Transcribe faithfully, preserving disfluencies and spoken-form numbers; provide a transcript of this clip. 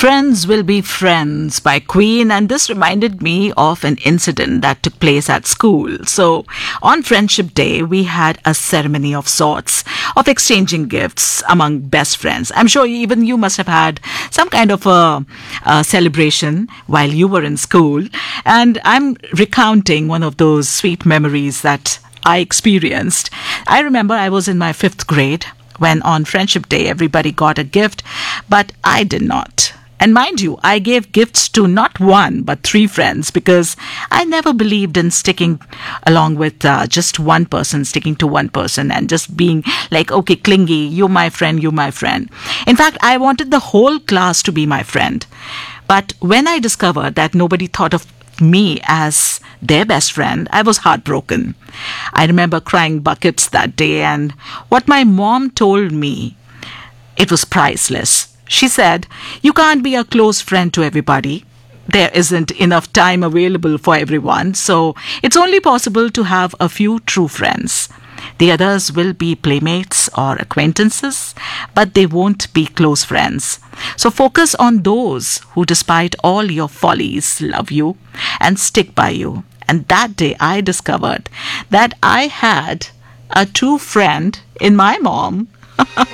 Friends Will Be Friends by Queen, and this reminded me of an incident that took place at school. So, on Friendship Day, we had a ceremony of sorts of exchanging gifts among best friends. I'm sure even you must have had some kind of a, a celebration while you were in school, and I'm recounting one of those sweet memories that I experienced. I remember I was in my fifth grade when on Friendship Day everybody got a gift, but I did not. And mind you, I gave gifts to not one, but three friends because I never believed in sticking along with uh, just one person, sticking to one person and just being like, okay, clingy, you my friend, you my friend. In fact, I wanted the whole class to be my friend. But when I discovered that nobody thought of me as their best friend, I was heartbroken. I remember crying buckets that day, and what my mom told me, it was priceless. She said, you can't be a close friend to everybody. There isn't enough time available for everyone, so it's only possible to have a few true friends. The others will be playmates or acquaintances, but they won't be close friends. So focus on those who, despite all your follies, love you and stick by you. And that day I discovered that I had a true friend in my mom.